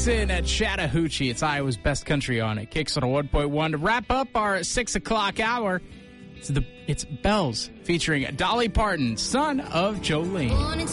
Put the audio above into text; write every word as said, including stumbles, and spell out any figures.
Jackson at Chattahoochee. It's Iowa's best country on it. Kicks on a one point one. To wrap up our six o'clock hour, it's, the, it's Bells featuring Dolly Parton, son of Jolene.